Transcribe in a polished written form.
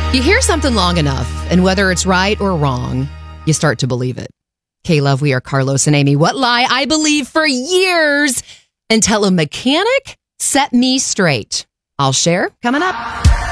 You hear something long enough, and whether it's right or wrong, you start to believe it. K-Love, we are Carlos and Amy. What lie I believed for years until a mechanic set me straight. I'll share coming up.